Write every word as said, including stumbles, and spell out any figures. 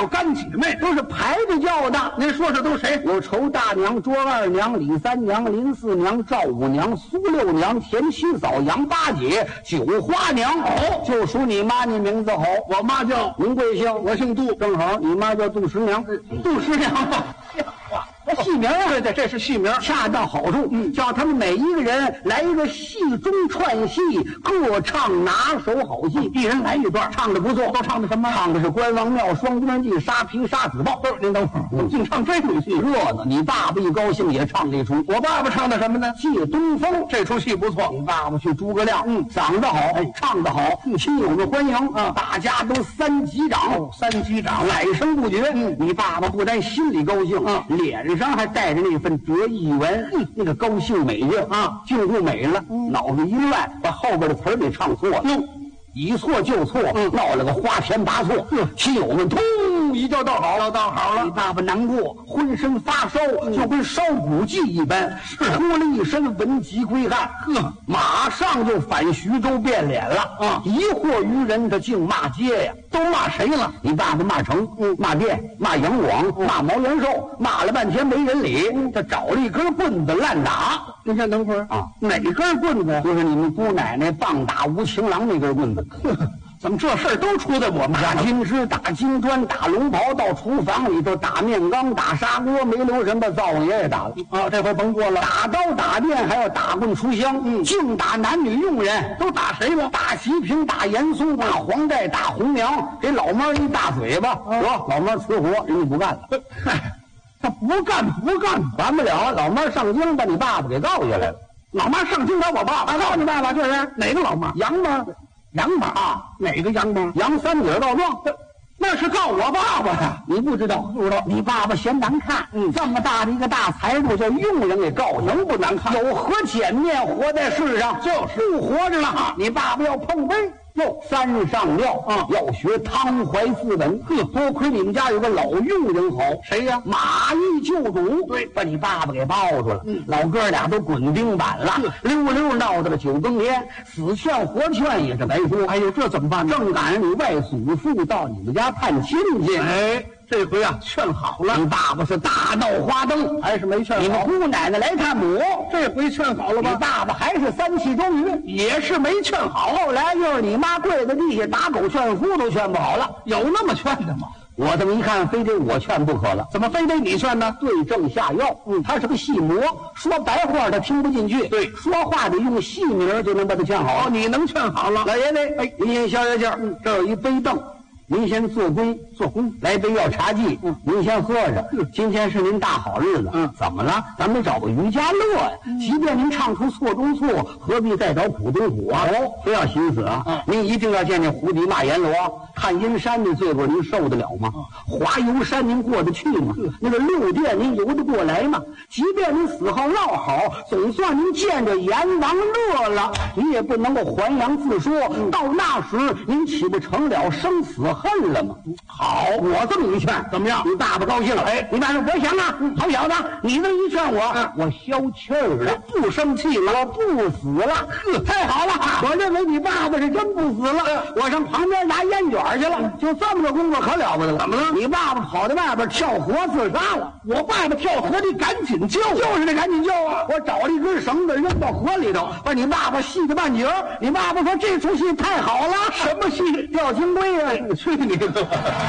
有干姐妹， 都是排着叫的。 您说这都谁？ 有仇大娘、卓二娘、李三娘、林四娘、赵五娘、苏六娘、田七嫂、杨八姐、九花娘。 哦， 就属你妈，你名字好。 我妈叫您贵姓？ 我姓杜， 正好你妈叫杜十娘。 杜十娘。 这戏名啊， 对对，这是戏名， 恰到好处。嗯，叫他们每一个人来一个戏中串戏，各唱拿手好戏， 一人来一段， 唱的不错。 都唱的什么？ 唱的是关王庙、双边记、沙皮、沙子豹。 您等会儿，我净唱这出戏， 热闹。你爸爸一高兴也唱这出。 我爸爸唱的什么呢？ 借东风， 这出戏不错。 你爸爸去诸葛亮，嗯，嗓子好，唱得好，亲友们欢迎啊，大家都三击掌， 哦，三击掌， 来声不绝。嗯，你爸爸不但心里高兴， 嗯， 脸上还带着那份得意圆，嗯，那个高兴美劲啊，劲不美了，嗯，脑子一乱，把后边的词儿给唱错了。 哟， 一错就错， 嗯， 闹了个花田八错。 嗯， 亲友们通一觉到好， 要到好了。 你爸爸难过，浑身发烧，嗯，就跟烧骨剂一般， 是出了一身文疾归汗， 呵， 马上就返徐州变脸了。 啊， 疑惑于人，他竟骂街呀， 都骂谁了？ 你爸爸骂成，嗯，骂店，骂杨广，嗯，骂毛元寿，骂了半天没人理，嗯，他找了一根棍子乱打。 您先等会儿啊， 哪根棍子？ 就是你们姑奶奶棒打吴情郎那根棍子。 怎么这事儿都出在我们家？ 打金枝，打金砖，打龙袍，到厨房里头打面缸，打砂锅，没留什么，灶王爷也打了啊！这回甭过了， 打刀打电，还要打棍出香，嗯，净打男女佣人， 都打谁了？ 打席平，打严嵩，打黄盖，打红娘，给老妈一大嘴巴，得，老妈辞活，人家不干了。 嗨，他不干不干， 完不了，老妈上京把你爸爸给告下来了。 老妈上京找我爸爸， 告你爸爸，就是哪个老妈？ 杨妈。 杨妈啊，哪个杨妈？ 杨三姐告状， 那是告我爸爸呀！ 你不知道？ 不知道。 你爸爸嫌难看，嗯，这么大的一个大财主，叫佣人给告， 能不难看？ 有何脸面活在世上？ 就是不活着了。你爸爸要碰杯。哟，三上吊啊！要学汤怀自刎。呵，多亏你们家有个老佣人好， 谁呀？ 马邑救主。 对， 把你爸爸给抱住了。嗯，老哥俩都滚钉板了，溜溜闹到了九更天，死劝活劝也是白说。 哎呦，这怎么办呢？ 正赶上你外祖父到你们家探亲去。 哎，这回啊，劝好了。 你爸爸是大闹花灯， 还是没劝好？ 你们姑奶奶来看母， 这回劝好了吧？ 你爸爸还是三气周瑜， 也是没劝好。 后来又是你妈跪在地下打狗劝夫都劝不好了， 有那么劝的吗？ 我这么一看，非得我劝不可了。 怎么非得你劝呢？ 对症下药。嗯，他是个戏魔，说白话他听不进去。 对， 说话得用戏名就能把他劝好。 哦，你能劝好了。 老爷子，哎，您先消消气儿。嗯，这有一杯凳，您先坐归， 坐归。 来杯药茶剂，嗯，您先喝着。嗯，今天是您大好日子。嗯，怎么了？咱们找个渔家乐呀。嗯，即便您唱出错中错，何必再找苦中苦啊？哦，不要寻死啊！嗯，您一定要见见胡迪骂阎罗。看阴山的罪过您受得了吗？华游山您过得去吗？那个六殿您游得过来吗？即便您死后落好，总算您见着阎王乐了，你也不能够还阳自说。到那时您岂不成了生死恨了吗？好，我这么一劝怎么样？你爸爸高兴了。哎，你爸说我想啊，好小子，你这一劝我，嗯，我消气儿了，不生气了，我不死了。呵，太好了！我认为你爸爸是真不死了。我上旁边拿烟卷去了，就这么个工作可了不得了。怎么了？你爸爸跑到外边跳河自杀了。 我爸爸跳河，你赶紧救！ 就是得赶紧救啊！我找了一根绳子扔到河里头，把你爸爸系在半截儿。你爸爸说这出戏太好了。 什么戏？ 吊金龟啊！ 去你的！